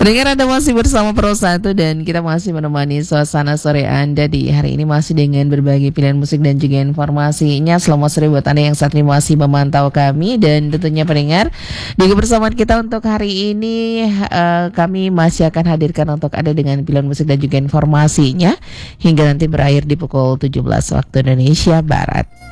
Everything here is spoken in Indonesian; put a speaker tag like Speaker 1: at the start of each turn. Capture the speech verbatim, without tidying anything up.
Speaker 1: Pendengar, Anda masih bersama Pro satu dan kita masih menemani suasana sore Anda di hari ini masih dengan berbagai pilihan musik dan juga informasinya. Selamat sore buat Anda yang saat ini masih memantau kami, dan tentunya pendengar di kebersamaan kita untuk hari ini uh, kami masih akan hadirkan untuk Anda dengan pilihan musik dan juga informasinya hingga nanti berakhir di pukul tujuh belas waktu Indonesia Barat.